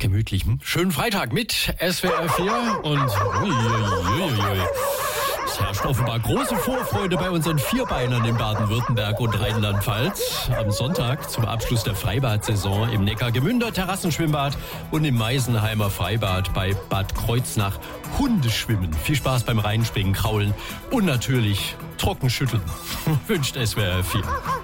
gemütlichem, schönen Freitag mit SWR 4 und es herrscht offenbar große Vorfreude bei unseren Vierbeinern in Baden-Württemberg und Rheinland-Pfalz. Am Sonntag zum Abschluss der Freibad-Saison im Neckargemünder Terrassenschwimmbad und im Meisenheimer Freibad bei Bad Kreuznach Hundeschwimmen. Viel Spaß beim Reinspringen, Kraulen und natürlich Trockenschütteln. Wünscht SWR 4.